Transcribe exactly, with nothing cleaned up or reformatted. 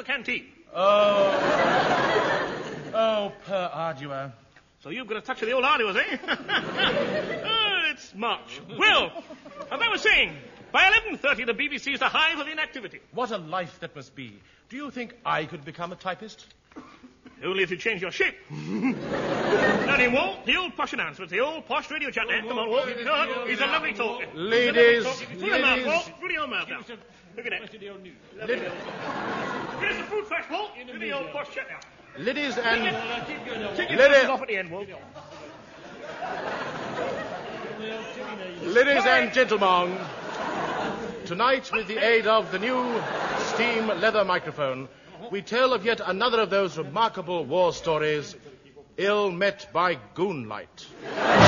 canteen. Oh. Oh, per ardua. So you've got a touch of the old arduous, eh? Oh, it's March. Well, as I was saying, by eleven thirty the B B C is the hive of inactivity. What a life that must be. Do you think I could become a typist? Only if you change your shape. Now then, Walt, the old posh announcement, the old posh radio chat there. Come on, Walt. Come on. He's a lovely talker. Ladies, Through your mouth, Walt. Through your mouth now. Look at that. Lid- Here's the food fresh, Walt. Do the old posh chat now. ladies and... Take your Lady- glasses off at the end, Walt. Ladies and gentlemen, tonight, with the aid of the new steam leather microphone, we tell of yet another of those remarkable war stories, Ill Met by Goonlight.